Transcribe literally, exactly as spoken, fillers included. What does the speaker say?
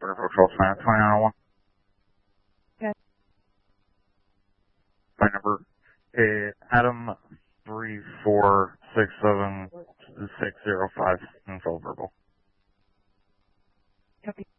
Control Science twenty nine one. Yes. My number is Adam three four six seven six zero five. Info verbal. Copy.